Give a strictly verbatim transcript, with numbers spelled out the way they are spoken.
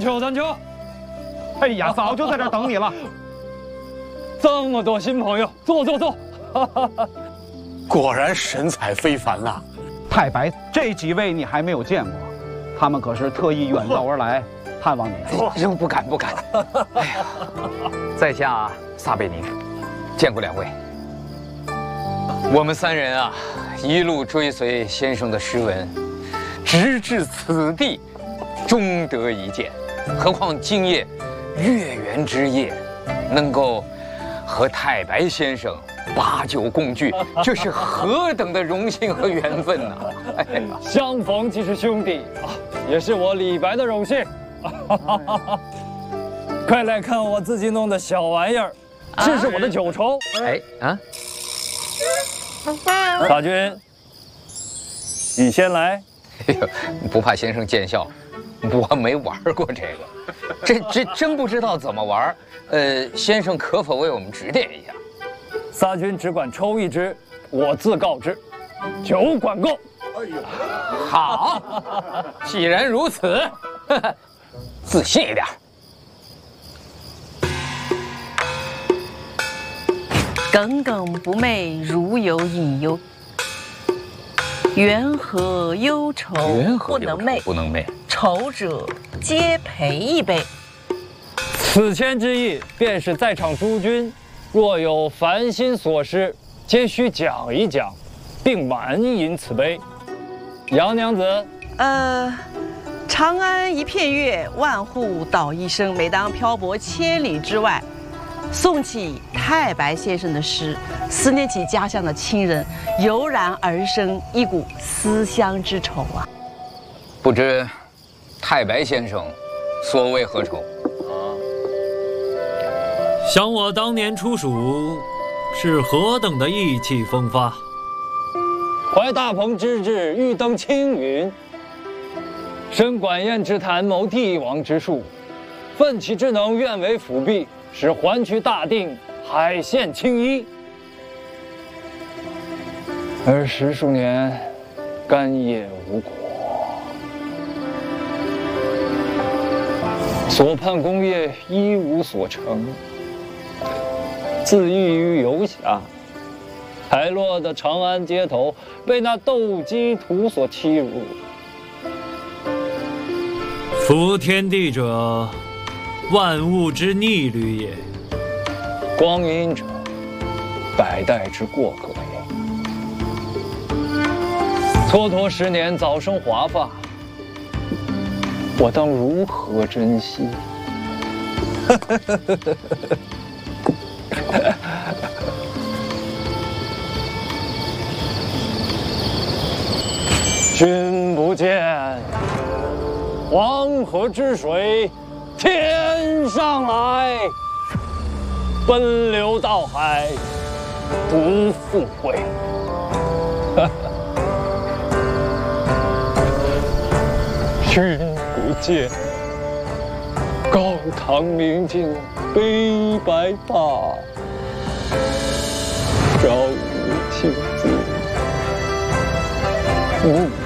球，丹丘。 哎呀，早就在这儿等你了。 这么多新朋友，坐坐坐。 果然神采非凡呐！ 太白，这几位你还没有见过，他们可是特意远道而来探望你。 哎，不敢不敢。哎呀，在下撒贝宁，见过两位。我们三人啊，一路追随先生的诗文，直至此地，终得一见。何况今夜月圆之夜，能够和太白先生把酒共聚，这是何等的荣幸和缘分呐！哎呀， 相逢即是兄弟啊，也是我李白的荣幸。快来看我自己弄的小玩意儿，这是我的酒筹。 哎啊， 大军，你先来。 哎呦，不怕先生见笑，我没玩过这个，这这真不知道怎么玩。呃，先生可否为我们指点一下？ 撒军只管抽一支，我自告知，酒管够。 哎呦，好，既然如此，自信一点。 耿耿不寐，如有隐忧。缘何忧愁不能寐？ 不能寐。 愁者皆陪一杯。 此签之意，便是在场诸君若有烦心所失，皆须讲一讲，并满饮此杯。杨娘子， 呃，长安一片月，万户捣一声。每当漂泊千里之外，诵起太白先生的诗，思念起家乡的亲人，油然而生一股思乡之愁啊。 不知太白先生所为何愁？ 想我当年出蜀，是何等的意气风发。 怀大鹏之志，欲登青云；身管燕之谈，谋帝王之术。奋起之能，愿为辅弼，使环渠大定，海县青衣。而十数年，干叶无果，所盼功业一无所成。自缢于游侠，才落的长安街头，被那斗鸡徒所欺辱。 夫天地者，万物之逆旅也。 光阴者，百代之过客也。蹉跎十年，早生华发，我当如何珍惜？君不见，黄河之水天上来，奔流到海不复回。君不见，高堂明镜悲白发，朝无青丝暮